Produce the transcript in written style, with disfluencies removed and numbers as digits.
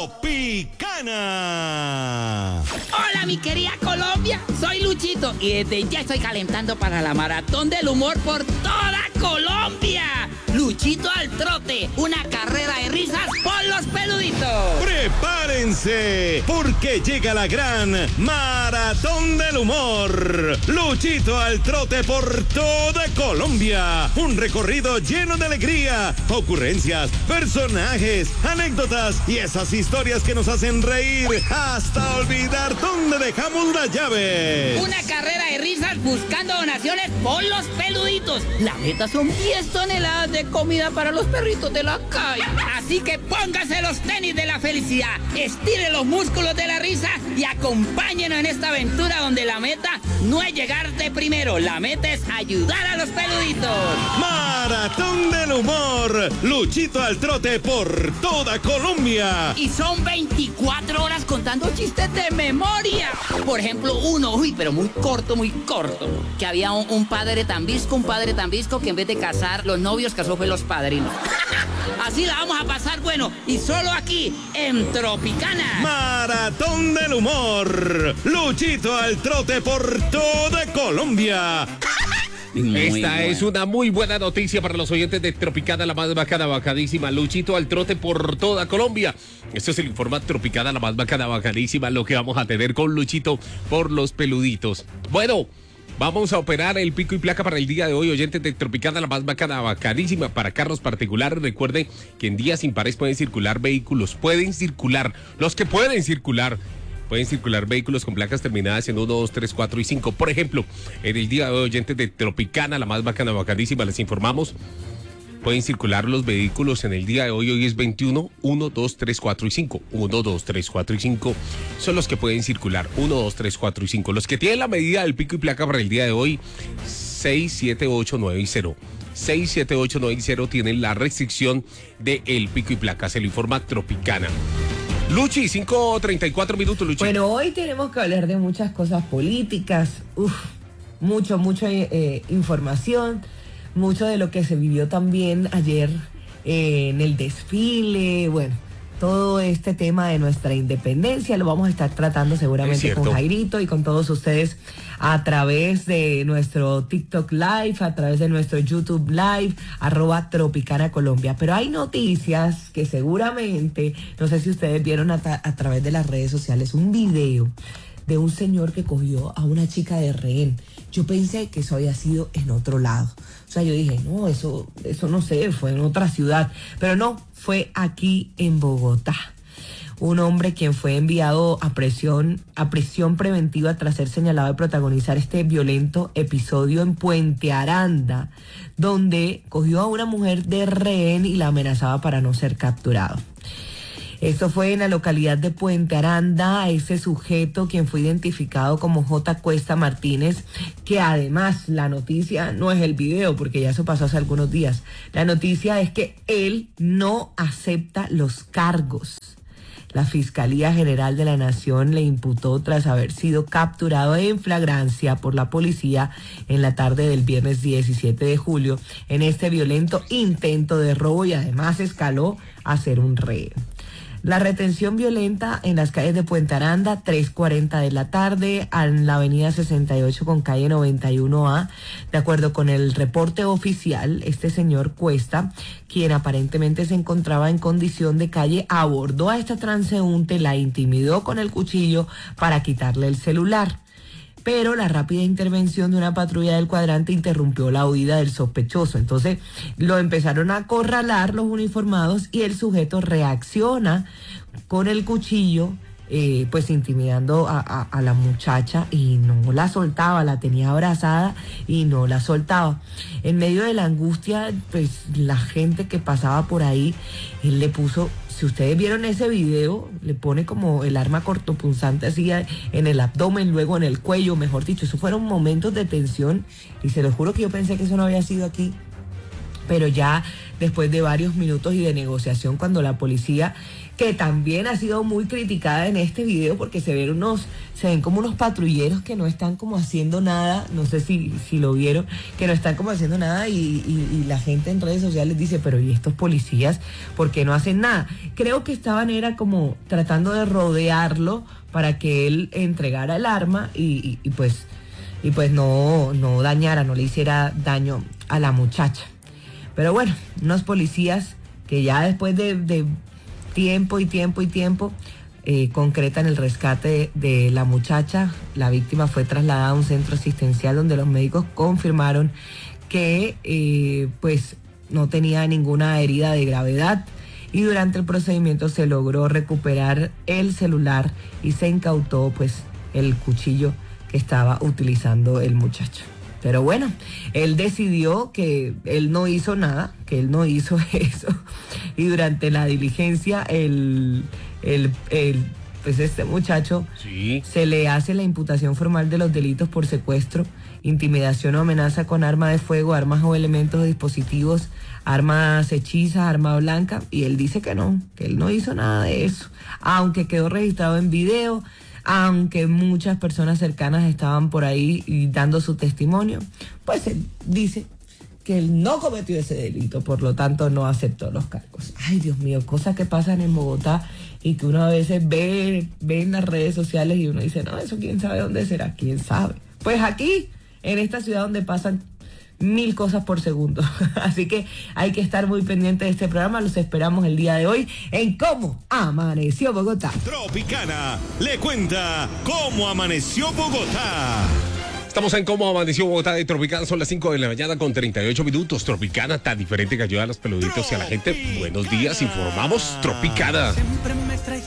Tropicana. Hola, mi querida Colombia, soy Luchito y desde ya estoy calentando para la maratón del humor por toda Colombia. Luchito al trote, una carrera de risas por los peluditos. Prepárense, porque llega la gran maratón del humor. Luchito al trote por toda Colombia. Un recorrido lleno de alegría, ocurrencias, personajes, anécdotas y esas historias que nos hacen reír hasta olvidar dónde dejamos la llave. Una carrera de risas buscando donaciones por los peluditos. La meta son 10 toneladas de comida para los perritos de la calle. Así que póngase los tenis de la felicidad, estire los músculos de la risa y acompáñenos en esta aventura donde la meta no es llegar de primero, la meta es ayudar a los peluditos. Maratón del humor. Luchito al trote por toda Colombia. Y son 24 horas contando chistes de memoria. Por ejemplo, uno, pero muy corto, que había un padre tan visco que en vez de casar los novios, casó fue los padrinos. Así la vamos a pasar bueno, y solo aquí, en Tropicana. Maratón del humor. Luchito al trote por toda Colombia. Esta es una muy buena noticia para los oyentes de Tropicana, la más bacana, bacadísima. Luchito al trote por toda Colombia. Esto es el Informa Tropicana, la más bacana, bacanísima. Lo que vamos a tener con Luchito por los peluditos. Bueno, vamos a operar el pico y placa para el día de hoy, oyentes de Tropicana, la más bacana, bacanísima. Para carros particulares, recuerden que en días impares pueden circular vehículos. Los que pueden circular. Pueden circular vehículos con placas terminadas en 1, 2, 3, 4 y 5. Por ejemplo, en el día de hoy, oyentes de Tropicana, la más bacana, bacanísima, les informamos. Pueden circular los vehículos en el día de hoy. Hoy es 21, 1, 2, 3, 4 y 5. 1, 2, 3, 4 y 5 son los que pueden circular. 1, 2, 3, 4 y 5. Los que tienen la medida del pico y placa para el día de hoy, 6, 7, 8, 9 y 0. 6, 7, 8, 9 y 0 tienen la restricción del pico y placa. Se lo informa Tropicana. Luchi, 5:34 minutos, Luchi. Bueno, hoy tenemos que hablar de muchas cosas políticas, mucha información, mucho de lo que se vivió también ayer en el desfile, bueno, todo este tema de nuestra independencia lo vamos a estar tratando seguramente con Jairito y con todos ustedes a través de nuestro TikTok Live, a través de nuestro YouTube Live, @Tropicana Colombia. Pero hay noticias que seguramente, no sé si ustedes vieron a través de las redes sociales, un video de un señor que cogió a una chica de rehén. Yo pensé que eso había sido en otro lado. O sea, yo dije, no, eso no sé, fue en otra ciudad. Pero no, fue aquí en Bogotá. Un hombre quien fue enviado a prisión preventiva tras ser señalado de protagonizar este violento episodio en Puente Aranda, donde cogió a una mujer de rehén y la amenazaba para no ser capturado. Esto fue en la localidad de Puente Aranda. Ese sujeto, quien fue identificado como J. Cuesta Martínez, que además la noticia no es el video, porque ya eso pasó hace algunos días. La noticia es que él no acepta los cargos. La Fiscalía General de la Nación le imputó tras haber sido capturado en flagrancia por la policía en la tarde del viernes 17 de julio en este violento intento de robo y además escaló a ser un rehén. La retención violenta en las calles de Puente Aranda, 3:40 de la tarde, en la avenida 68 con calle 91A. De acuerdo con el reporte oficial, este señor Cuesta, quien aparentemente se encontraba en condición de calle, abordó a esta transeúnte, la intimidó con el cuchillo para quitarle el celular. Pero la rápida intervención de una patrulla del cuadrante interrumpió la huida del sospechoso. Entonces lo empezaron a acorralar los uniformados y el sujeto reacciona con el cuchillo, pues intimidando a la muchacha y no la soltaba, la tenía abrazada y no la soltaba. En medio de la angustia, pues la gente que pasaba por ahí, él le puso... Si ustedes vieron ese video, le pone como el arma cortopunzante así en el abdomen, luego en el cuello, mejor dicho. Esos fueron momentos de tensión y se lo juro que yo pensé que eso no había sido aquí. Pero ya después de varios minutos y de negociación, cuando la policía que también ha sido muy criticada en este video porque se ven como unos patrulleros que no están como haciendo nada, no sé si lo vieron, que no están como haciendo nada y la gente en redes sociales dice, pero ¿y estos policías por qué no hacen nada? Creo que era como tratando de rodearlo para que él entregara el arma y pues no dañara, no le hiciera daño a la muchacha. Pero bueno, unos policías que ya después de tiempo concretan el rescate de la muchacha. La víctima fue trasladada a un centro asistencial donde los médicos confirmaron que pues no tenía ninguna herida de gravedad. Y durante el procedimiento se logró recuperar el celular y se incautó pues el cuchillo que estaba utilizando el muchacho. Pero bueno, él decidió que él no hizo nada, que él no hizo eso. Y durante la diligencia, pues este muchacho se le hace la imputación formal de los delitos por secuestro, intimidación o amenaza con arma de fuego, armas o elementos o dispositivos, armas hechizas, arma blanca, y él dice que él no hizo nada de eso, aunque quedó registrado en video, aunque muchas personas cercanas estaban por ahí y dando su testimonio, pues él dice que él no cometió ese delito, por lo tanto no aceptó los cargos. Ay, Dios mío, cosas que pasan en Bogotá y que uno a veces ve en las redes sociales y uno dice, no, eso quién sabe dónde será, quién sabe. Pues aquí, en esta ciudad donde pasan 1000 cosas por segundo. Así que hay que estar muy pendiente de este programa. Los esperamos el día de hoy en Cómo Amaneció Bogotá. Tropicana le cuenta cómo amaneció Bogotá. Estamos en Cómo Amaneció Bogotá de Tropicana. Son las 5 de la mañana con 38 minutos. Tropicana, tan diferente que ayuda a los peluditos y a la gente. Buenos días, informamos Tropicana.